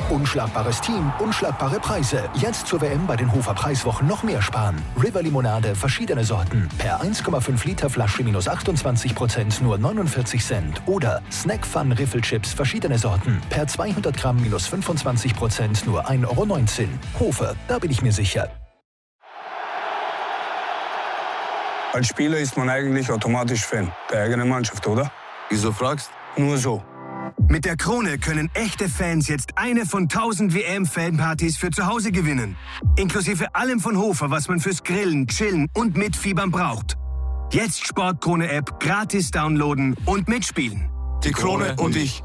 Unschlagbares Team, unschlagbare Preise. Jetzt zur WM bei den Hofer Preiswochen noch mehr sparen. River Limonade, verschiedene Sorten. Per 1,5 Liter Flasche minus 28% nur 49 Cent. Oder Snack Fun Riffelchips, verschiedene Sorten. Per 200 Gramm minus 25% nur 1,19 €. Hofer, da bin ich mir sicher. Als Spieler ist man eigentlich automatisch Fan der eigenen Mannschaft, oder? Wieso fragst? Nur so. Mit der Krone können echte Fans jetzt eine von 1000 WM-Fanpartys für zu Hause gewinnen. Inklusive allem von Hofer, was man fürs Grillen, Chillen und Mitfiebern braucht. Jetzt Sportkrone-App gratis downloaden und mitspielen. Die Krone und ich.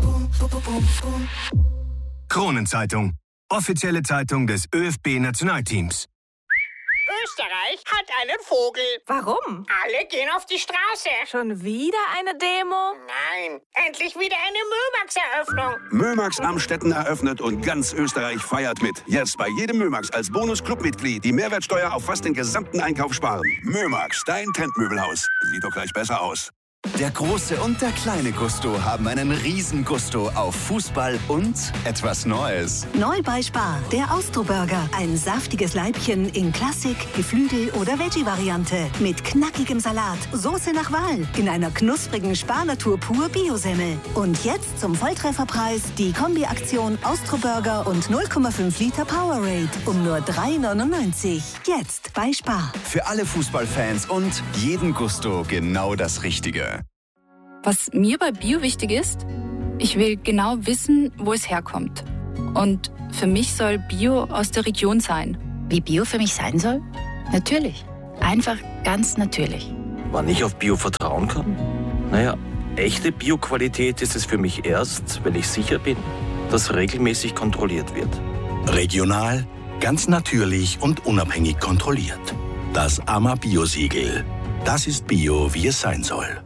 Kronenzeitung. Offizielle Zeitung des ÖFB-Nationalteams. Österreich hat einen Vogel. Warum? Alle gehen auf die Straße. Schon wieder eine Demo? Nein, endlich wieder eine Mömax-Eröffnung. Mömax Amstetten eröffnet und ganz Österreich feiert mit. Jetzt bei jedem Mömax als Bonus-Clubmitglied die Mehrwertsteuer auf fast den gesamten Einkauf sparen. Mömax, dein Trendmöbelhaus. Sieht doch gleich besser aus. Der große und der kleine Gusto haben einen Riesengusto auf Fußball und etwas Neues. Neu bei Spar, der Austro-Burger. Ein saftiges Leibchen in Klassik, Geflügel- oder Veggie-Variante. Mit knackigem Salat, Soße nach Wahl, in einer knusprigen Spar-Natur pur Biosemmel. Und jetzt zum Volltrefferpreis die Kombi-Aktion Austro-Burger und 0,5 Liter Powerade um nur 3,99 €. Jetzt bei Spar. Für alle Fußballfans und jeden Gusto genau das Richtige. Was mir bei Bio wichtig ist, ich will genau wissen, wo es herkommt. Und für mich soll Bio aus der Region sein. Wie Bio für mich sein soll? Natürlich. Einfach ganz natürlich. Wann ich auf Bio vertrauen kann? Naja, echte Bio-Qualität ist es für mich erst, wenn ich sicher bin, dass regelmäßig kontrolliert wird. Regional, ganz natürlich und unabhängig kontrolliert. Das AMA-Bio-Siegel. Das ist Bio, wie es sein soll.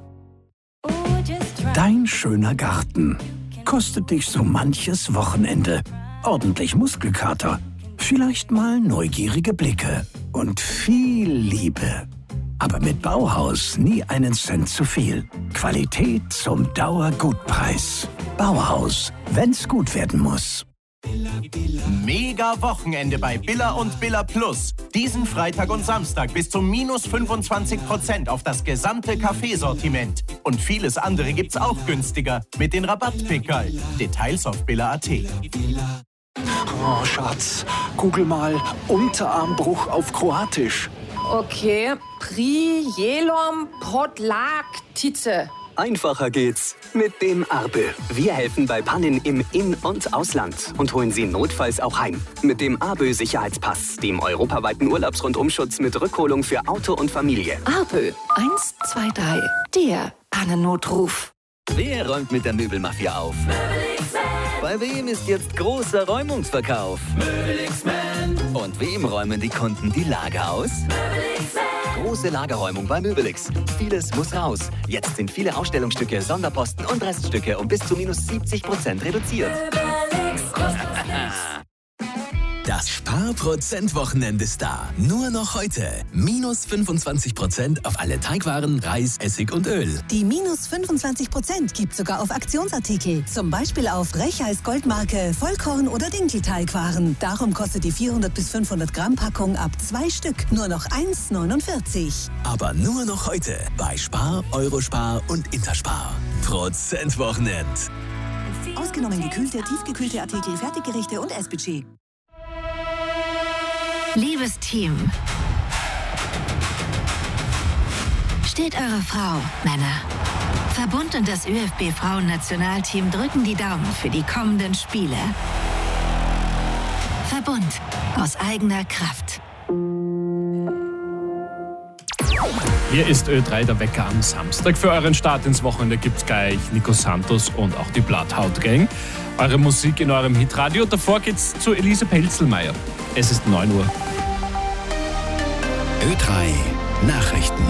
Dein schöner Garten kostet dich so manches Wochenende. Ordentlich Muskelkater, vielleicht mal neugierige Blicke und viel Liebe. Aber mit Bauhaus nie einen Cent zu viel. Qualität zum Dauergutpreis. Bauhaus, wenn's gut werden muss. Mega Wochenende bei Billa und Billa Plus. Diesen Freitag und Samstag bis zum minus 25% auf das gesamte Kaffeesortiment. Und vieles andere gibt's auch günstiger mit den Rabattpickerl. Details auf billa.at. Oh, Schatz, google mal Unterarmbruch auf Kroatisch. Okay, Prijelom Podlaktice. Einfacher geht's mit dem Arbe. Wir helfen bei Pannen im In- und Ausland und holen Sie notfalls auch heim. Mit dem Arbe Sicherheitspass, dem europaweiten Urlaubsrundumschutz mit Rückholung für Auto und Familie. Arbe 123, der Pannennotruf. Wer räumt mit der Möbelmafia auf? Bei wem ist jetzt großer Räumungsverkauf? Und wem räumen die Kunden die Lager aus? Große Lagerräumung bei Möbelix. Vieles muss raus. Jetzt sind viele Ausstellungsstücke, Sonderposten und Reststücke um bis zu minus 70% reduziert. Das Spar-Prozent-Wochenende ist da. Nur noch heute. Minus 25% auf alle Teigwaren, Reis, Essig und Öl. Die minus 25% gibt sogar auf Aktionsartikel. Zum Beispiel auf Rechheis Goldmarke, Vollkorn- oder Dinkelteigwaren. Darum kostet die 400 bis 500 Gramm Packung ab 2 Stück nur noch 1,49 €. Aber nur noch heute bei Spar, Eurospar und Interspar. Prozent-Wochenend. Ausgenommen gekühlte, tiefgekühlte Artikel, Fertiggerichte und Essbudget. Liebes Team, steht eure Frau, Männer. Verbund und das ÖFB-Frauen-Nationalteam drücken die Daumen für die kommenden Spiele. Verbund aus eigener Kraft. Hier ist Ö3 der Wecker am Samstag. Für euren Start ins Wochenende gibt's gleich Nico Santos und auch die Bloodhound Gang. Eure Musik in eurem Hitradio. Davor geht's zu Elise Pelzelmeier. Es ist 9 Uhr. Ö3 Nachrichten.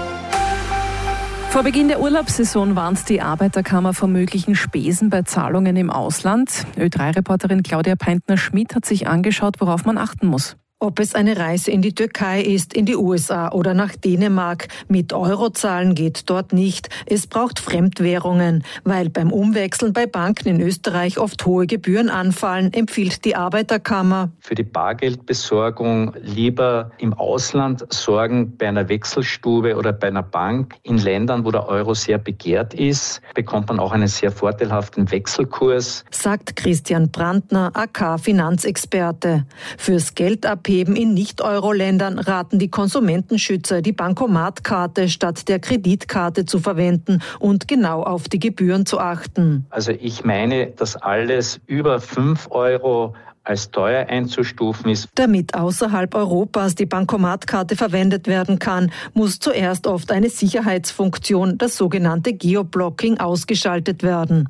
Vor Beginn der Urlaubssaison warnt die Arbeiterkammer vor möglichen Spesen bei Zahlungen im Ausland. Ö3-Reporterin Claudia Peintner-Schmidt hat sich angeschaut, worauf man achten muss. Ob es eine Reise in die Türkei ist, in die USA oder nach Dänemark, mit Euro zahlen geht dort nicht. Es braucht Fremdwährungen, weil beim Umwechseln bei Banken in Österreich oft hohe Gebühren anfallen, empfiehlt die Arbeiterkammer. Für die Bargeldbesorgung lieber im Ausland sorgen, bei einer Wechselstube oder bei einer Bank. In Ländern, wo der Euro sehr begehrt ist, bekommt man auch einen sehr vorteilhaften Wechselkurs. Sagt Christian Brandner, AK-Finanzexperte. Fürs Geldabheben in Nicht-Euro-Ländern raten die Konsumentenschützer, die Bankomatkarte statt der Kreditkarte zu verwenden und genau auf die Gebühren zu achten. Also ich meine, dass alles über 5 Euro als teuer einzustufen ist. Damit außerhalb Europas die Bankomatkarte verwendet werden kann, muss zuerst oft eine Sicherheitsfunktion, das sogenannte Geoblocking, ausgeschaltet werden.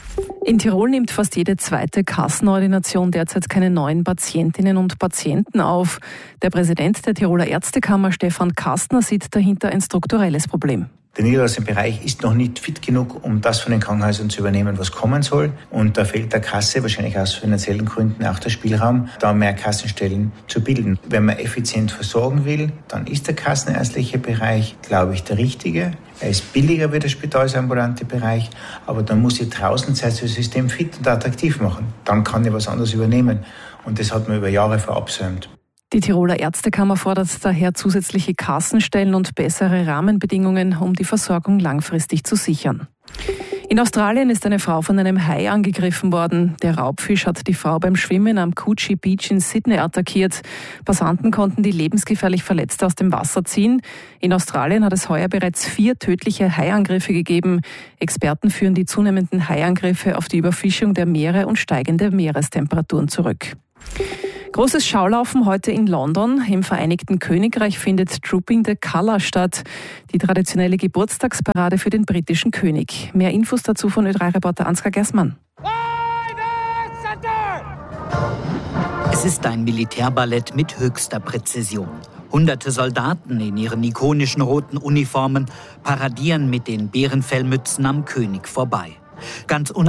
In Tirol nimmt fast jede zweite Kassenordination derzeit keine neuen Patientinnen und Patienten auf. Der Präsident der Tiroler Ärztekammer, Stefan Kastner, sieht dahinter ein strukturelles Problem. Der niedergelassene Bereich ist noch nicht fit genug, um das von den Krankenhäusern zu übernehmen, was kommen soll. Und da fehlt der Kasse, wahrscheinlich aus finanziellen Gründen, auch der Spielraum, da mehr Kassenstellen zu bilden. Wenn man effizient versorgen will, dann ist der kassenärztliche Bereich, glaube ich, der richtige. Er ist billiger wie der spitalsambulante Bereich, aber dann muss ich draußen das System fit und attraktiv machen. Dann kann ich was anderes übernehmen. Und das hat man über Jahre verabsäumt. Die Tiroler Ärztekammer fordert daher zusätzliche Kassenstellen und bessere Rahmenbedingungen, um die Versorgung langfristig zu sichern. In Australien ist eine Frau von einem Hai angegriffen worden. Der Raubfisch hat die Frau beim Schwimmen am Coogee Beach in Sydney attackiert. Passanten konnten die lebensgefährlich Verletzte aus dem Wasser ziehen. In Australien hat es heuer bereits 4 tödliche Haiangriffe gegeben. Experten führen die zunehmenden Haiangriffe auf die Überfischung der Meere und steigende Meerestemperaturen zurück. Großes Schaulaufen heute in London. Im Vereinigten Königreich findet Trooping the Colour statt, die traditionelle Geburtstagsparade für den britischen König. Mehr Infos dazu von Ö3-Reporter Ansgar Gersmann. Es ist ein Militärballett mit höchster Präzision. Hunderte Soldaten in ihren ikonischen roten Uniformen paradieren mit den Bärenfellmützen am König vorbei. Ganz